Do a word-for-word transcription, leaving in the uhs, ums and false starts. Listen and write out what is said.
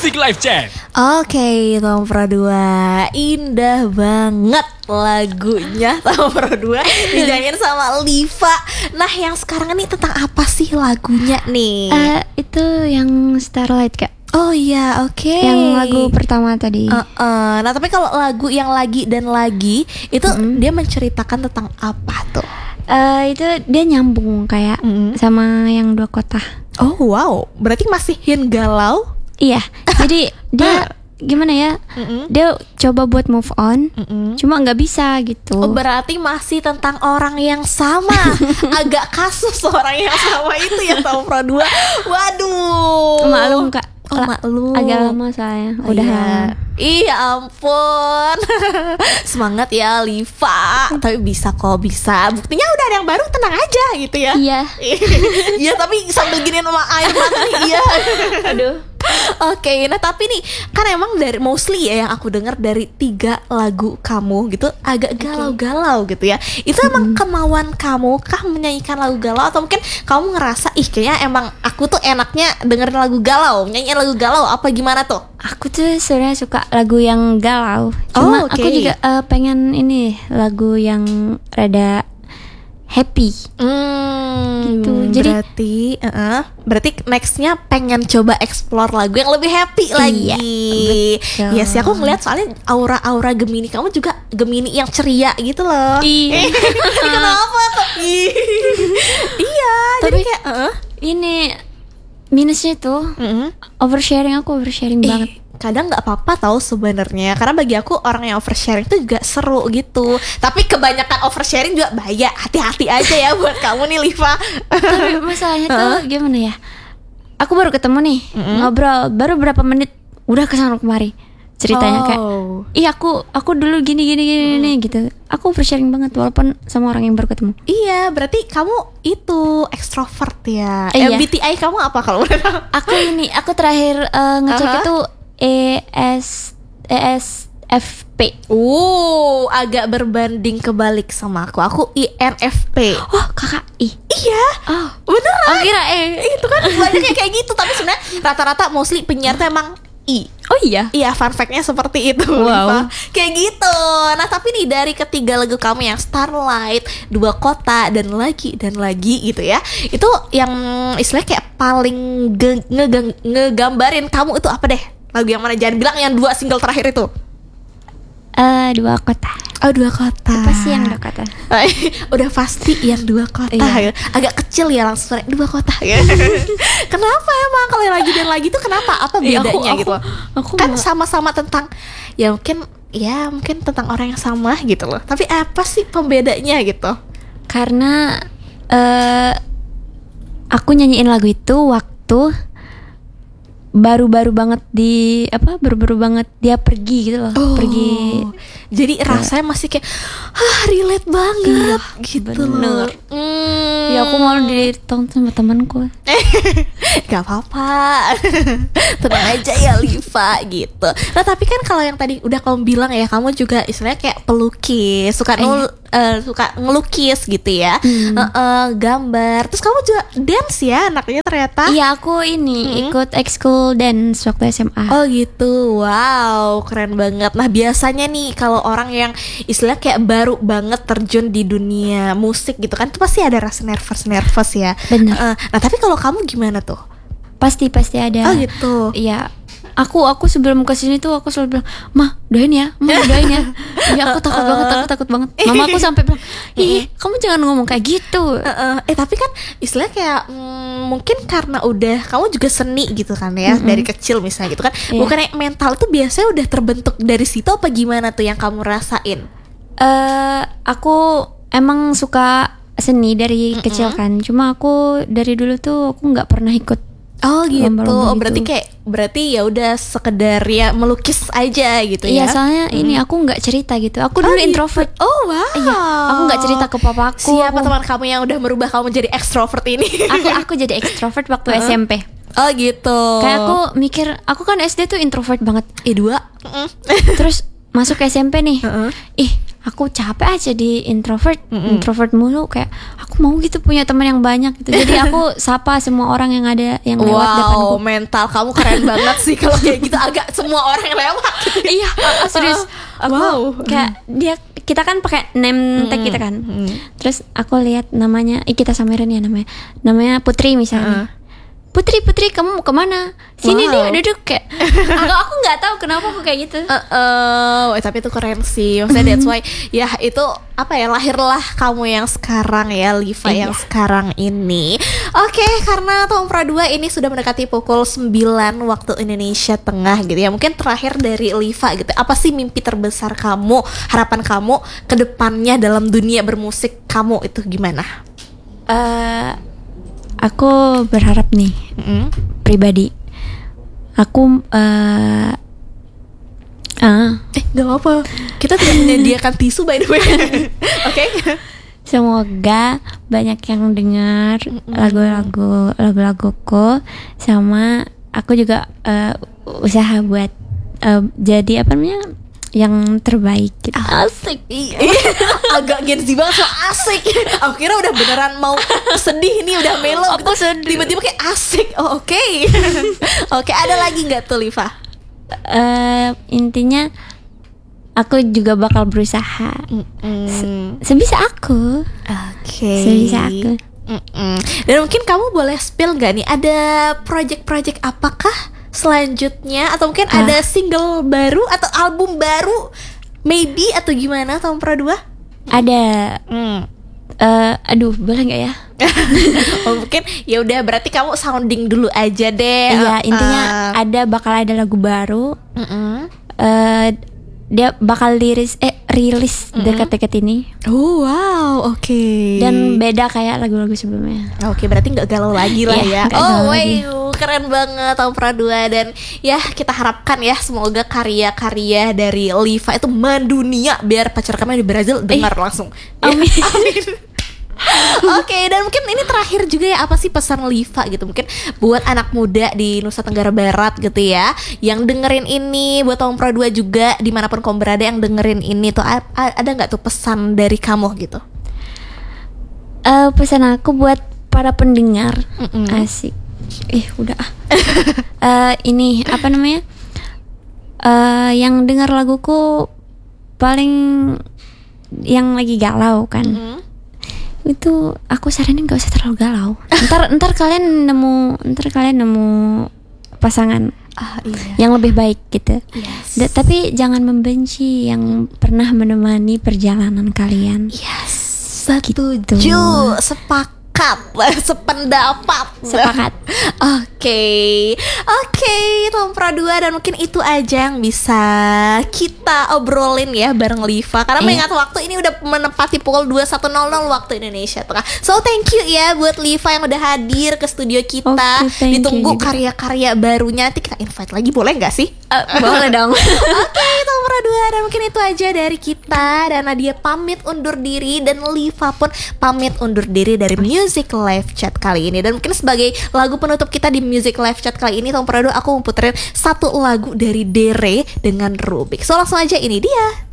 Music Live Chat. Oke, Tom Pro dua, indah banget lagunya Tom Pro dua dinyanyiin sama Liva. Nah, yang sekarang ini tentang apa sih lagunya nih? Uh, itu yang Starlight, Kak. Oh iya, oke. Okay. Yang lagu pertama tadi. Uh, uh. Nah, tapi kalau lagu yang lagi dan lagi itu mm-hmm. dia menceritakan tentang apa tuh? Uh, itu dia nyambung kayak mm-hmm. sama yang Dua Kota. Oh wow, berarti masih hin galau? Iya, jadi dia gimana ya? Mm-hmm. Dia coba buat move on, mm-hmm. cuma nggak bisa gitu. Oh, berarti masih tentang orang yang sama. Agak kasus orang yang sama itu ya Tom Pro dua. Waduh. Maklum Kak. Oh, maklum. Agak lama soalnya. Oh, udah. Iya. Iya ampun. Semangat ya Liva. Tapi bisa kok, bisa. Buktinya udah ada yang baru, tenang aja gitu ya. Iya. Iya, tapi sambil giniin sama air mata nih. Iya. Aduh. Oke, okay, nah tapi nih kan emang dari mostly ya yang aku dengar dari tiga lagu kamu gitu agak galau-galau gitu ya. Itu mm-hmm. emang kemauan kamu kah menyanyikan lagu galau atau mungkin kamu ngerasa ih kayaknya emang aku tuh enaknya dengerin lagu galau, nyanyiin lagu galau apa gimana tuh? Aku tuh sebenarnya suka lagu yang galau. Cuma oh, okay. aku juga uh, pengen ini lagu yang rada happy. Hmm, gitu. Jadi berarti uh, berarti nextnya pengen coba explore lagu yang lebih happy lagi. Iya, yes, sih aku ngeliat soalnya aura-aura Gemini kamu juga Gemini yang ceria gitu loh. Iya. Kenapa kok? Iya. Tapi jadi kayak uh, ini minusnya tuh mm-hmm. oversharing, aku oversharing eh. banget. Kadang nggak apa-apa tahu sebenarnya, karena bagi aku orang yang oversharing itu juga seru gitu. Tapi kebanyakan oversharing juga bahaya, hati-hati aja ya buat kamu nih Liva. Tapi masalahnya tuh gimana ya? Aku baru ketemu nih, mm-hmm. ngobrol baru berapa menit udah kesana kemari ceritanya oh. kayak, ih aku aku dulu gini gini gini mm. gitu. Aku oversharing banget walaupun sama orang yang baru ketemu. Iya, berarti kamu itu extrovert ya. Eh, M B T I iya. Kamu apa kalau udah? Aku ini, aku terakhir uh, ngecek uh-huh. itu E S E S F P. Oh, agak berbanding kebalik sama aku. Aku I N F P. Oh, kakak I. Iya. Oh, beneran. Oh, kira E. Itu kan banyak yang kayak gitu. Tapi sebenarnya rata-rata mostly penyiar tuh emang I. Oh iya. Iya, fun fact-nya seperti itu. Wow. Kayak gitu. Nah, tapi nih dari ketiga lagu kamu yang Starlight, Dua Kota, dan lagi dan lagi gitu ya. Itu yang istilahnya kayak paling ge- nge- ngegambarin kamu itu apa deh? Lagu yang mana? Jangan bilang yang dua single terakhir itu. Uh, Dua Kota. Oh, Dua Kota. Apa sih yang Dua Kota? Udah pasti yang Dua Kota. Iya. Agak kecil ya langsung Dua Kota. Kenapa emang kalau lagi dan lagi itu kenapa? Apa bedanya aku, gitu? Aku, aku kan sama-sama tentang ya mungkin ya mungkin tentang orang yang sama gitu loh. Tapi apa sih pembedanya gitu? Karena uh, aku nyanyiin lagu itu waktu baru-baru banget di apa baru-baru banget dia pergi gitu loh. Oh, pergi jadi ke, rasanya masih kayak ah relate banget iya, gitu loh. hmm. Ya aku malu ditonton sama temanku. Gak apa-apa. Tenang aja ya Liva gitu. Nah tapi kan kalau yang tadi udah kamu bilang ya, kamu juga istilahnya kayak pelukis, suka nul, uh, suka ngelukis gitu ya. hmm. uh, uh, Gambar. Terus kamu juga dance ya anaknya ternyata. Iya, aku ini hmm. ikut ekskul dance waktu S M A. Oh gitu. Wow, keren banget. Nah biasanya nih kalau orang yang istilahnya kayak baru banget terjun di dunia musik gitu kan, itu pasti ada rasa nervous-nervous ya. Bener. uh, Nah tapi kalau kamu gimana tuh? Pasti pasti ada. Oh gitu. Iya. Aku aku sebelum kesini tuh aku selalu bilang, "Mah, doain ya, mah doain ya." Ya aku takut banget, takut takut banget. Mama aku sampai bilang, "Ih, kamu jangan ngomong kayak gitu." Uh, uh, eh tapi kan istilahnya kayak mm, mungkin karena udah kamu juga seni gitu kan ya, mm-hmm. dari kecil misalnya gitu kan. Yeah. Bukannya mental tuh biasanya udah terbentuk dari situ apa gimana tuh yang kamu rasain? Eh, uh, aku emang suka seni dari mm-hmm. kecil kan. Cuma aku dari dulu tuh aku nggak pernah ikut. Oh gitu. Lomba-lomba Oh, berarti gitu. kayak berarti ya udah sekedar ya melukis aja gitu ya. Iya, soalnya hmm. ini aku nggak cerita gitu. Aku dulu oh, introvert. Gitu. Oh wow. Iya, aku nggak cerita ke papa aku. Siapa aku... teman kamu yang udah merubah kamu jadi extrovert ini? aku aku jadi extrovert waktu uh-huh. S M P. Oh gitu. Kayak aku mikir, aku kan S D tuh introvert banget. I dua. Terus masuk S M P nih. Uh-huh. Ih, aku capek aja di introvert, Mm-mm. introvert mulu, kayak aku mau gitu punya teman yang banyak gitu. Jadi aku sapa semua orang yang ada yang lewat depanku. Wow, mental kamu keren banget sih kalau kayak gitu, agak semua orang yang lewat. Iya, serius. Aku Wow. kayak dia kita kan pakai name tag kita kan. Mm-mm. Terus aku lihat namanya, eh, kita samarin ya namanya. Namanya Putri misalnya. Uh. Putri, Putri, kamu mau kemana? Sini Wow. deh, duduk kayak. aku aku nggak tahu kenapa aku kayak gitu. Uh, uh, tapi itu keren sih. Maksudnya that's why ya itu apa ya, lahirlah kamu yang sekarang ya, Liva Iya. yang sekarang ini. Oke, karena Tomfra dua ini sudah mendekati pukul sembilan waktu Indonesia Tengah gitu ya. Mungkin terakhir dari Liva gitu. Apa sih mimpi terbesar kamu, harapan kamu ke depannya dalam dunia bermusik kamu itu gimana? Eh, aku berharap nih Mm-mm. pribadi. Aku eh ah, Eh, gak apa-apa. Kita tidak menyediakan tisu by the way. Oke. semoga banyak yang dengar lagu-lagu lagu-laguku, sama aku juga eh, usaha buat eh, jadi apa namanya yang terbaik gitu. Asik. Agak Gen Z banget, so asik. Aku kira udah beneran mau sedih nih, udah melo gitu. Tiba-tiba kayak asik. Oh, oke. Oke, ada lagi nggak tuh Liva? Eh, intinya aku juga bakal berusaha Mm-mm. sebisa aku. Oke. Sebisa aku. Mm-mm. Dan mungkin kamu boleh spill nggak nih, ada project-project apakah selanjutnya, atau mungkin Ah. ada single baru atau album baru maybe, atau gimana Tomfra dua? Ada Hmm. eh, aduh boleh nggak ya? Oh, mungkin ya udah berarti kamu sounding dulu aja deh. Iya, Uh, intinya uh, ada bakal ada lagu baru. mm-mm. eh dia bakal liris eh rilis dekat-dekat ini, Oh wow, oke. dan beda kayak lagu-lagu sebelumnya. Oke, berarti nggak galau lagi lah Iya, ya. nggak Oh galau lagi. wow, keren banget Tomfra dua. Dan ya kita harapkan ya semoga karya-karya dari Liva itu mendunia, biar pacar kami di Brazil dengar langsung. Ya, Amin. amin. Oke, dan mungkin ini terakhir juga ya, apa sih pesan Liva gitu mungkin buat anak muda di Nusa Tenggara Barat gitu ya, yang dengerin ini, buat Tomfra dua juga dimanapun kamu berada yang dengerin ini tuh, a- a- ada nggak tuh pesan dari kamu gitu? Eh, pesan aku buat para pendengar. Mm-mm. Asik. Eh udah ah. Eh, ini apa namanya? Eh, yang dengar laguku paling yang lagi galau kan. Mm. Itu aku saranin gak usah terlalu galau. Ntar ntar kalian nemu ntar kalian nemu pasangan Ah iya. yang lebih baik gitu. Yes. Da- tapi jangan membenci yang pernah menemani perjalanan kalian. Yes, setuju, Gitu. sepakat, sependapat, Sepakat. Oke, oke, Tomfra dua, dan mungkin itu aja yang bisa kita obrolin ya bareng Liva. Karena Iya. mengingat waktu ini udah menepati pukul dua puluh satu nol nol waktu Indonesia Tengah. So thank you ya buat Liva yang udah hadir ke studio kita. Oke, thank you Ditunggu juga. karya-karya barunya. Nanti kita invite lagi, boleh nggak sih? Eh, boleh dong. Oke, Tomfra dua, dan mungkin itu aja dari kita. Dan Nadia pamit undur diri, dan Liva pun pamit undur diri dari Music Live Chat kali ini. Dan mungkin sebagai lagu penutup kita di Music Live Chat kali ini, Tomfra dua, aku mau puterin satu lagu dari Dere dengan Rubik. So langsung aja, ini dia.